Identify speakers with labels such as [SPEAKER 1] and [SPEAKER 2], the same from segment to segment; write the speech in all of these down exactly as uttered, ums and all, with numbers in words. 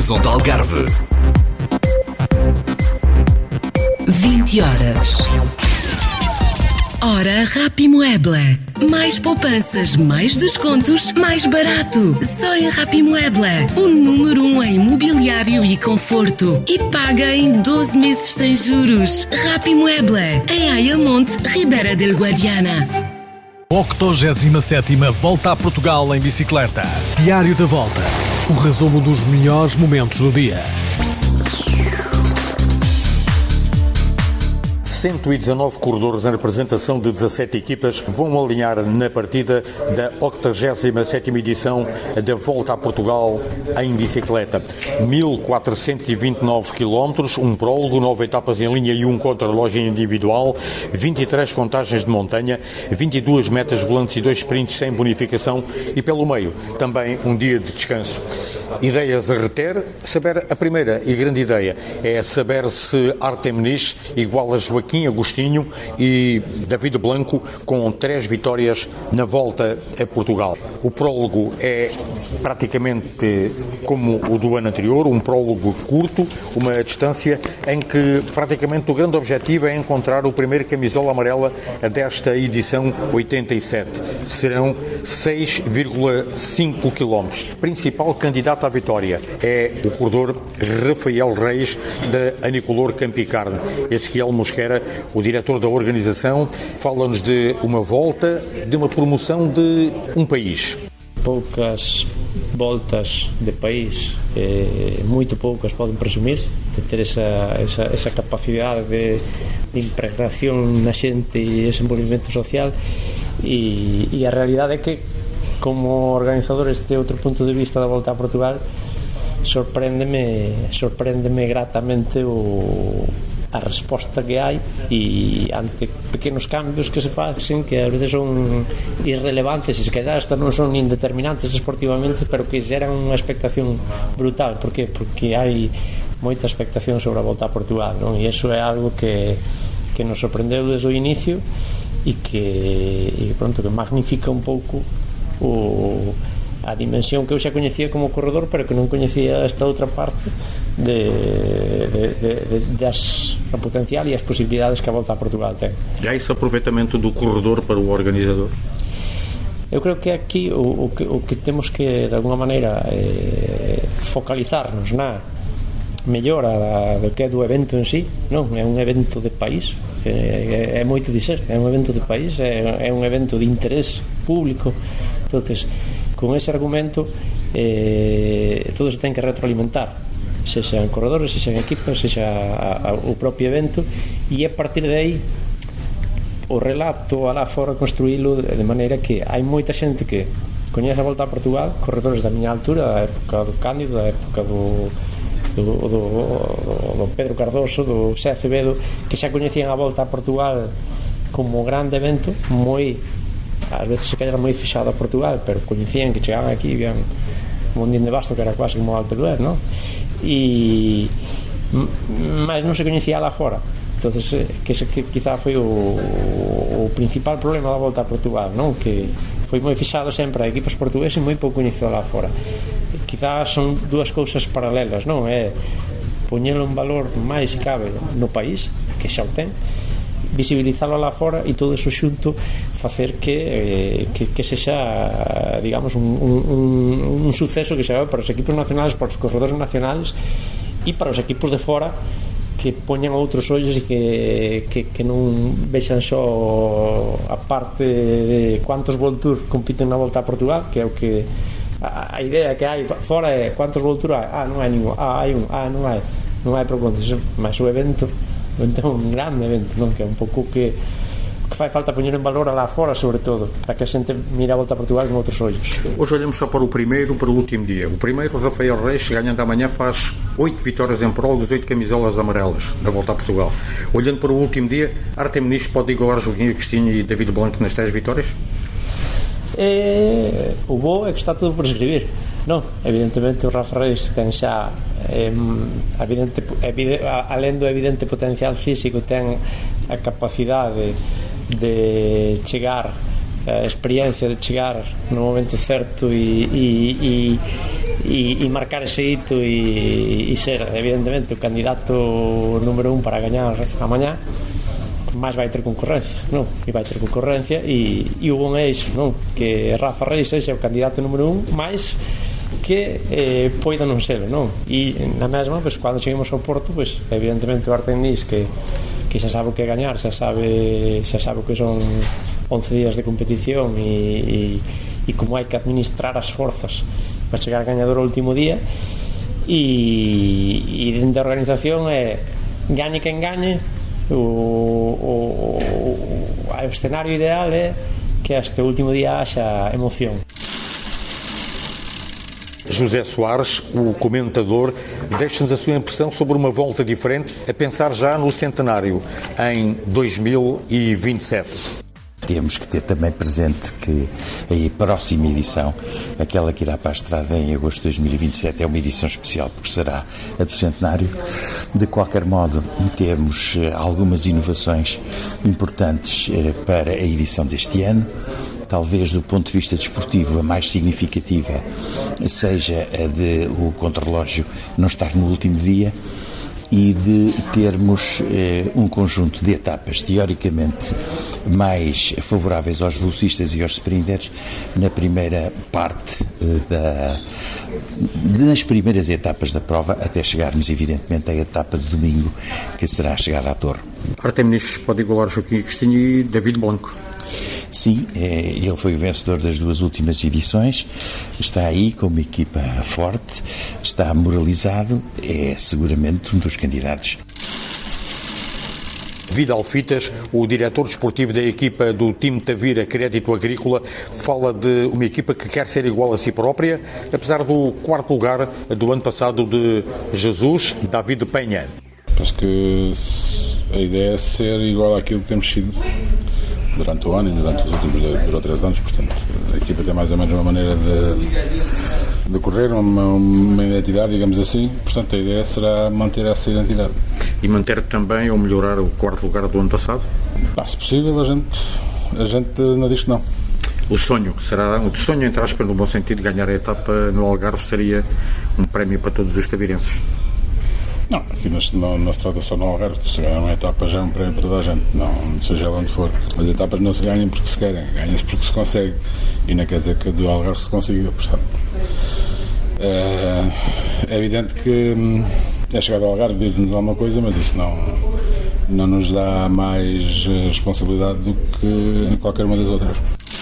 [SPEAKER 1] Horizonte Algarve.
[SPEAKER 2] vinte horas. Hora Rapimueble. Mais poupanças, mais descontos, mais barato. Só em Rapimueble. O número um em mobiliário e conforto. E paga em doze meses sem juros. Rapimueble. Em Ayamonte, Ribeira del Guadiana.
[SPEAKER 3] octogésima sétima Volta a Portugal em bicicleta. Diário da Volta. O resumo dos melhores momentos do dia.
[SPEAKER 4] cento e dezanove corredores em representação de dezassete equipas vão alinhar na partida da octogésima sétima edição da Volta a Portugal em bicicleta. mil quatrocentos e vinte e nove quilómetros, um prólogo, nove etapas em linha e um contra-relógio individual, vinte e três contagens de montanha, vinte e duas metas volantes e dois sprints sem bonificação e pelo meio também um dia de descanso. Ideias a reter, saber a primeira e grande ideia é saber se Artem Nis iguala Joaquim Agostinho e David Blanco com três vitórias na Volta a Portugal. O prólogo é praticamente como o do ano anterior, um prólogo curto, uma distância em que praticamente o grande objetivo é encontrar o primeiro camisola amarela desta edição oitenta e sete. Serão seis vírgula cinco quilómetros. Principal candidato à vitória é o corredor Rafael Reis da Anicolor Campicarne. Ezequiel Mosquera, o diretor da organização, fala-nos de uma volta, de uma promoção de um país.
[SPEAKER 5] Poucas voltas de país, eh, muito poucas podem presumir de ter essa, essa, essa capacidade de, de impregnación na xente e desenvolvimento social e, e a realidade é que como organizador este outro punto de vista da Volta a Portugal sorpréndeme sorpréndeme gratamente o a resposta que hai e ante pequenos cambios que se facen que a veces son irrelevantes e se calhar hasta non son indeterminantes esportivamente pero que xeran unha expectación brutal. Por que? Porque hai moita expectación sobre a Volta a Portugal, non? E iso é algo que, que nos sorprendeu desde o inicio e que, e pronto, que magnifica un pouco o a dimensión que eu xa coñecía como corredor pero que non coñecía esta outra parte de, de, de, de, das, a potencial e as posibilidades que a Volta a Portugal ten.
[SPEAKER 4] E há esse aproveitamento do corredor para o organizador?
[SPEAKER 5] Eu creo que aquí o, o, que, o que temos que de alguna maneira eh, focalizarnos na mellora do que é do evento en sí, non? É un evento de país, é, é moito dizer, é un evento de país, é, é un evento de interés público. Entonces, con ese argumento eh, todo se ten que retroalimentar, se sean corredores, se sean equipas, se xa a, a, o propio evento, e a partir de aí o relato alá fora construílo de, de maneira que hai moita xente que coñece a Volta a Portugal, corredores da miña altura, da época do Cándido, da época do do, do, do, do Pedro Cardoso, do Xe Acevedo, que xa coñecían a Volta a Portugal como grande evento, moi ás veces se calhar moi fixado a Portugal, pero coñecían que chegaban aquí e vían un mondín de Basto que era quase como o Alpe d'Huez, non? E mas non se coñecía lá fora. Entonces, que, que quizá foi o, o principal problema da Volta a Portugal, non? Que foi moi fixado sempre a equipos portugueses e moi pouco coñecido lá fora. Quizá son dúas cousas paralelas, non? É poñelo en valor máis se cabe no país, que xa o ten, visibilizalo lá fora e todo eso xunto facer que, eh, que, que sexa, digamos, un, un, un suceso que xa vai para os equipos nacionales, para os corredores nacionales e para os equipos de fora que poñan outros ollos e que, que, que non vexan só a parte de cuántos World Tour compiten na Volta a Portugal, que é o que a, a idea que hai fora é cuántos World Tour hai, ah, non hai ningún, ah, hai un, ah, non hai non hai preguntas, mas o evento então un grande evento, non? Que é un pouco que, que fai falta poñer en valor alá fora, sobre todo, para que a xente mire a Volta a Portugal con outros ollos.
[SPEAKER 4] Hoxe olhamos só para o primeiro, para o último dia. O primeiro, Rafael Reis, ganhando amanhã, faz oito vitórias em prólogo, oito camisolas amarelas da Volta a Portugal. Olhando para o último dia, Artem Nis pode igualar Joaquim Agostinho e David Blanco nas três vitórias?
[SPEAKER 5] É, o bo é que está tudo por escribir, non? Evidentemente o Rafa Reis ten xa eh, evidente, evidente, alén do evidente potencial físico, ten a capacidade de chegar, a experiencia de chegar no momento certo e, e, e, e, e marcar ese hito e, e ser evidentemente o candidato número un para gañar amanhã, máis vai ter concorrencia, non? E vai ter concorrencia e, e o bom é iso, non? Que Rafa Reis sexa o candidato número un, máis que eh, poida non ser, non? E na mesma, pues, cando cheguemos ao Porto, pues, evidentemente o Artenis que, que xa sabe o que gañar, xa sabe xa sabe o que son once días de competición e, e, e como hai que administrar as forzas para chegar gañador ao último día e, e dentro da organización é gañe quen gañe. O, o, o, o escenario ideal é que este último día haxa emoción.
[SPEAKER 4] José Soares, o comentador, deixa-nos a sua impressão sobre uma volta diferente, a pensar já no centenário, em dois mil e vinte e sete.
[SPEAKER 1] Temos que ter também presente que a próxima edição, aquela que irá para a estrada em agosto de dois mil e vinte e sete, é uma edição especial porque será a do centenário. De qualquer modo, temos algumas inovações importantes para a edição deste ano. Talvez do ponto de vista desportivo a mais significativa seja a de o contrarrelógio não estar no último dia e de termos eh, um conjunto de etapas teoricamente mais favoráveis aos velocistas e aos sprinters na primeira parte eh, da, nas primeiras etapas da prova, até chegarmos evidentemente à etapa de domingo, que será a chegada à Torre.
[SPEAKER 4] Artemis pode igualar Joaquim Agostinho e David Blanco.
[SPEAKER 1] Sim, ele foi o vencedor das duas últimas edições, está aí com uma equipa forte, está moralizado, é seguramente um dos candidatos.
[SPEAKER 4] Vidal Fitas, o diretor desportivo da equipa do time Tavira Crédito Agrícola, fala de uma equipa que quer ser igual a si própria, apesar do quarto lugar do ano passado de Jesus, David Penha.
[SPEAKER 6] Acho que a ideia é ser igual àquilo que temos sido durante o ano e durante os últimos dois ou três anos, portanto a equipa tem mais ou menos uma maneira de, de correr, uma, uma identidade, digamos assim, portanto a ideia será manter essa identidade.
[SPEAKER 4] E manter também ou melhorar o quarto lugar do ano passado?
[SPEAKER 6] Ah, se possível, a gente, a gente não diz que não.
[SPEAKER 4] O sonho, será o sonho, entre aspas, no bom sentido, ganhar a etapa no Algarve seria um prémio para todos os tavirenses?
[SPEAKER 6] Não, aqui não, não se trata só no Algarve. Se ganhar uma etapa já é um prémio para toda a gente, não, seja ela onde for. As etapas não se ganham porque se querem, ganham-se porque se consegue. E não quer dizer que do Algarve se consiga, portanto. É, é evidente que é chegado ao Algarve diz-nos alguma coisa, mas isso não, não nos dá mais responsabilidade do que em qualquer uma das outras.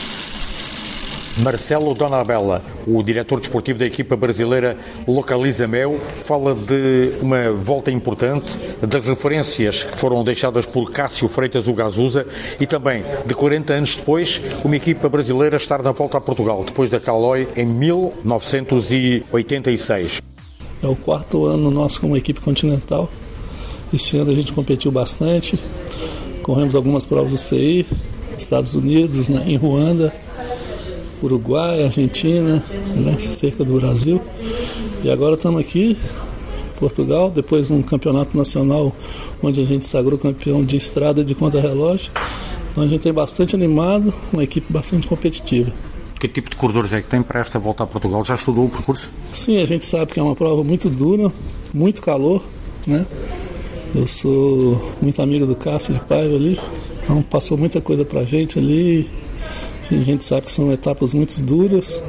[SPEAKER 4] Marcelo Donabella, o diretor desportivo da equipa brasileira Localiza Mel, fala de uma volta importante, das referências que foram deixadas por Cássio Freitas o Gazusa e também de quarenta anos depois, uma equipa brasileira estar na volta a Portugal, depois da Caloi em mil novecentos e oitenta e seis.
[SPEAKER 7] É o quarto ano nosso como equipe continental. Esse ano a gente competiu bastante, corremos algumas provas do C I, Estados Unidos, né, em Ruanda, Uruguai, Argentina, né, cerca do Brasil. E agora estamos aqui, Portugal, depois de um campeonato nacional onde a gente sagrou campeão de estrada e de contra-relógio. Então a gente tem bastante animado, uma equipe bastante competitiva.
[SPEAKER 4] Que tipo de corredores é que tem para esta volta a Portugal? Já estudou o percurso?
[SPEAKER 7] Sim, a gente sabe que é uma prova muito dura, muito calor, né? Eu sou muito amigo do Cássio de Paiva ali, então passou muita coisa pra gente ali. A gente sabe que são etapas muito duras.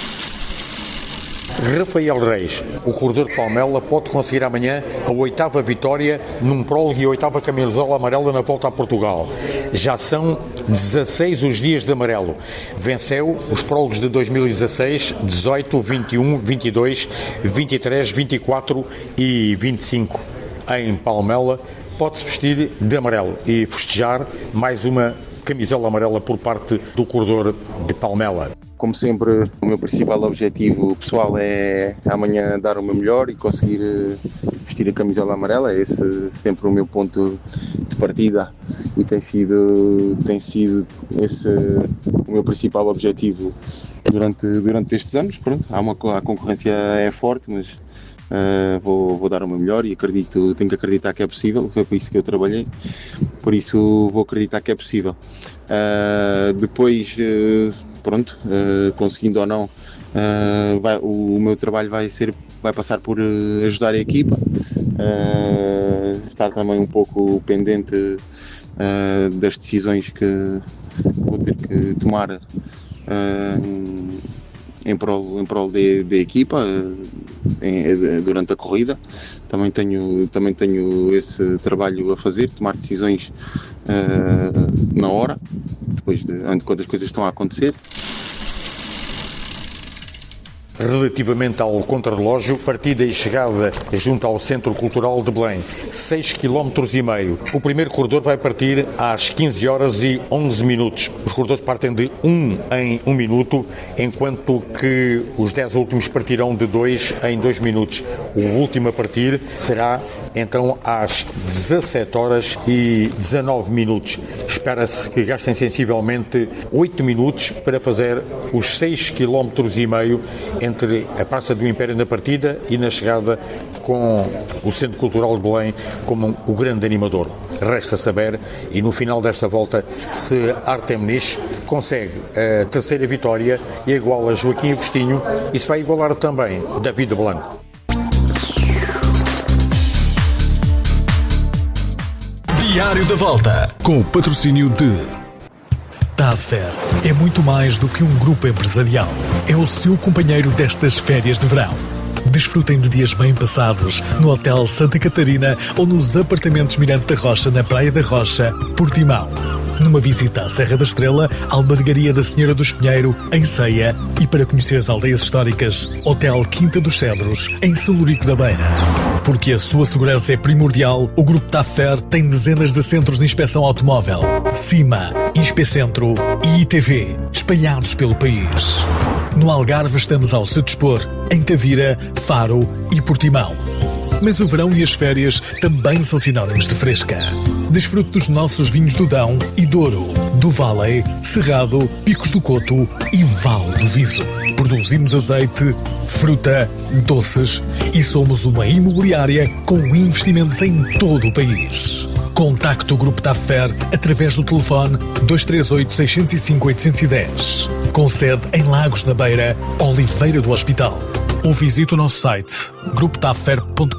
[SPEAKER 4] Rafael Reis, o corredor de Palmela, pode conseguir amanhã a oitava vitória num prólogo e a oitava camisola amarela na volta a Portugal. Já são dezasseis os dias de amarelo. Venceu os prólogos de dois mil e dezasseis, dezoito, vinte e um, vinte e dois, vinte e três, vinte e quatro e vinte e cinco. Em Palmela, pode-se vestir de amarelo e festejar mais uma camisola amarela por parte do corredor de Palmela.
[SPEAKER 8] Como sempre, o meu principal objetivo pessoal é amanhã dar o meu melhor e conseguir vestir a camisola amarela. É esse sempre o meu ponto de partida e tem sido, tem sido esse o meu principal objetivo durante, durante estes anos. Pronto, há uma, a concorrência é forte, mas Uh, vou, vou dar o meu melhor e acredito, tenho que acreditar que é possível, foi por isso que eu trabalhei, por isso vou acreditar que é possível. Uh, depois, uh, pronto, uh, conseguindo ou não Uh, vai, o, o meu trabalho vai, ser, vai passar por uh, ajudar a equipa, uh, estar também um pouco pendente uh, das decisões que vou ter que tomar uh, em prol, em prol da equipa uh, em, durante a corrida. Também tenho, também tenho esse trabalho a fazer, tomar decisões uh, na hora, depois de quando as coisas estão a acontecer.
[SPEAKER 4] Relativamente ao contrarrelógio, partida e chegada junto ao Centro Cultural de Belém, seis quilómetros e meio. O primeiro corredor vai partir às quinze horas e onze minutos. Os corredores partem de um em um minuto, enquanto que os dez últimos partirão de dois em dois minutos. O último a partir será então às dezassete horas e dezanove minutos. Espera-se que gastem sensivelmente oito minutos para fazer os seis quilómetros e meio entre a Praça do Império na partida e na chegada, com o Centro Cultural de Belém como o grande animador. Resta saber, e no final desta volta, se Artem Nish consegue a terceira vitória e iguala Joaquim Agostinho, e se vai igualar também David Blanco.
[SPEAKER 3] Diário da Volta, com o patrocínio de TAFFER. É muito mais do que um grupo empresarial. É o seu companheiro destas férias de verão. Desfrutem de dias bem passados no Hotel Santa Catarina ou nos apartamentos Mirante da Rocha, na Praia da Rocha, Portimão. Numa visita à Serra da Estrela, Albergaria da Senhora do Espinheiro, em Ceia, e para conhecer as aldeias históricas, Hotel Quinta dos Cedros, em São Lourico da Beira. Porque a sua segurança é primordial, o Grupo TAFFER tem dezenas de centros de inspeção automóvel, CIMA, Inspecentro e I T V, espalhados pelo país. No Algarve estamos ao seu dispor, em Tavira, Faro e Portimão. Mas o verão e as férias também são sinónimos de fresca. Desfrute dos nossos vinhos do Dão e Douro, do Vale, Cerrado, Picos do Coto e Val do Viso. Produzimos azeite, fruta, doces e somos uma imobiliária com investimentos em todo o país. Contacte o Grupo TAFFER através do telefone dois três oito, seis zero cinco, oito um zero. Com sede em Lagos na Beira, Oliveira do Hospital. Ou visite o nosso site grupo taffer ponto com.